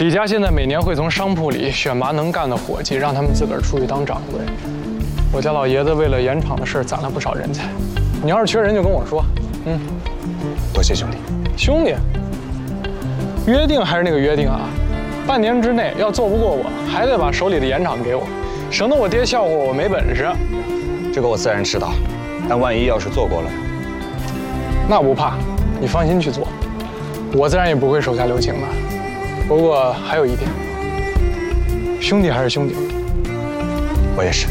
李家现在每年会从商铺里选拔能干的伙计，让他们自个儿出去当掌柜。我家老爷子为了盐场的事攒了不少人才。你要是缺人就跟我说。 多谢兄弟。 兄弟，约定还是那个约定啊，半年之内要做不过我，还得把手里的盐场给我，省得我爹笑话我没本事。 这个我自然知道，但万一要是做过了， 那不怕，你放心去做，我自然也不会手下留情的。不过还有一点，兄弟还是兄弟。 我也是。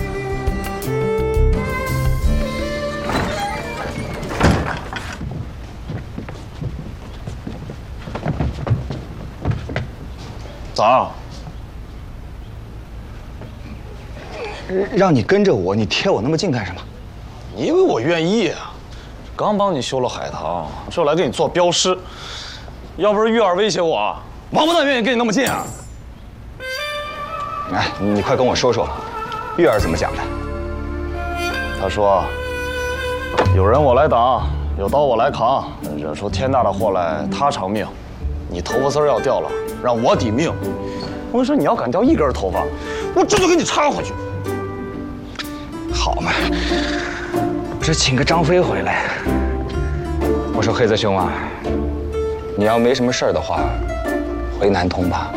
咋？ 让你跟着我，你贴我那么近干什么？ 你以为我愿意啊？刚帮你修了海棠，这来给你做标识。要不是玉儿威胁我，王八蛋愿意跟你那么近啊？ 哎，你快跟我说说，玉儿怎么讲的？ 他说：“有人我来挡，有刀我来扛，惹出天大的祸来他偿命。你头发丝要掉了，让我抵命。我跟你说，你要敢掉一根头发，我这就给你插回去。” 好嘛，我是请个张飞回来。我说黑子兄啊，你要没什么事儿的话，回南通吧。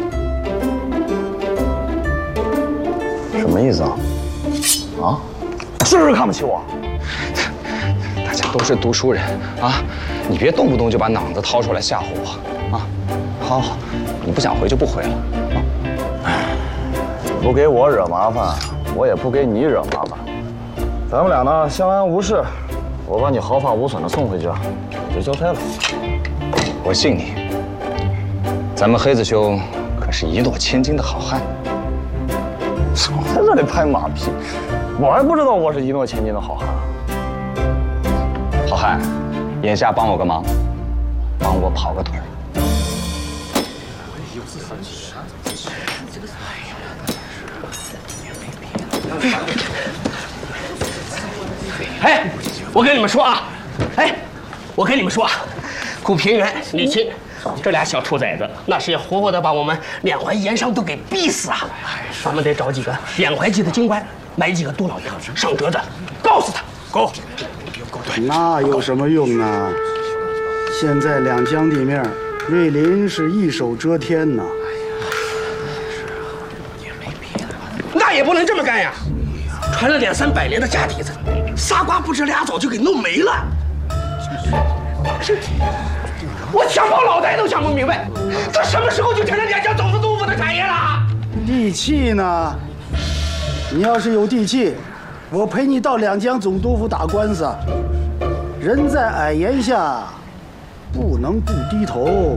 什么意思啊？啊？是不是看不起我？ 大家都是读书人啊，你别动不动就把脑子掏出来吓唬我啊！好，好，你不想回就不回了啊。 不给我惹麻烦，我也不给你惹麻烦。咱们俩呢相安无事，我把你毫发无损的送回家，就交差了。 我信你，咱们黑子兄可是一诺千金的好汉。 总在这里拍马屁，我还不知道我是一诺千金的好汉。 好汉，眼下帮我个忙，帮我跑个腿。 哎，我跟你们说啊，我跟你们说啊，古平原、李钦这俩小兔崽子，那是要活活的把我们两淮盐商都给逼死啊！咱们得找几个两淮籍的京官，买几个杜老爷上折子，告诉他。 够。 那有什么用呢？现在两江地面，瑞林是一手遮天呐。 那也不能这么干呀！传了200-300年的家底子，仨瓜不知俩枣就给弄没了。我想跑脑袋都想不明白，这什么时候就成了两江种子豆腐的产业了？ 地气呢？你要是有地气，我陪你到两江总督府打官司。人在矮檐下，不能不低头。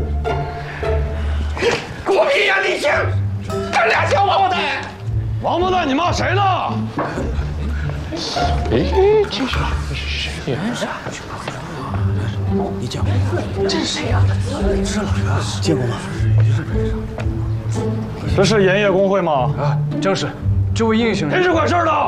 国平原李靖，这俩小王八蛋！ 王八蛋，你骂谁呢？ 哎，这是谁呀？ 你见过？这是谁呀？是老袁，见过吗？ 这是盐业工会吗？ 啊，正是。这位英雄人谁是管事的？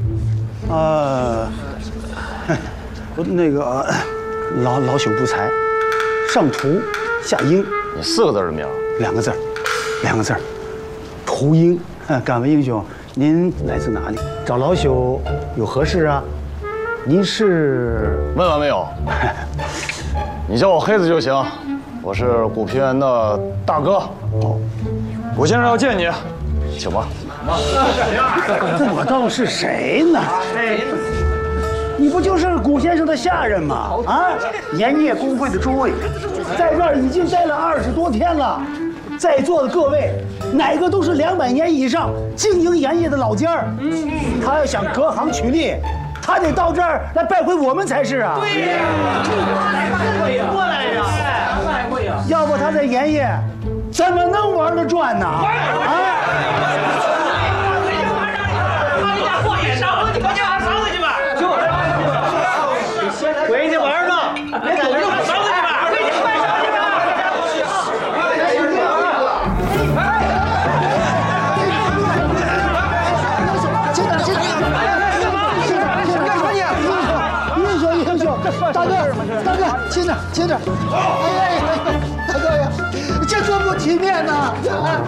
那个老朽不才，上图下英。 你4个字的名 ？2个字，2个字。屠英。敢问英雄，您来自哪里？找老朽有何事啊？您是？ 问完没有？你叫我黑子就行，我是古平原的大哥。哦，古先生要见你，请吧。 我倒是谁呢？你不就是古先生的下人吗？啊，盐业工会的诸位，在这儿已经待了20多天了，在座的各位，哪个都是200年以上经营盐业的老家儿。他要想隔行取利，他得到这儿来拜会我们才是啊。对呀，过来呀，拜会呀。要不他在盐业怎么能玩得转呢？啊！ 回去玩呢，别在这儿烧去吧！回去快烧去吧！ 英雄，大哥，轻点，哎，大哥呀，这多不体面呐！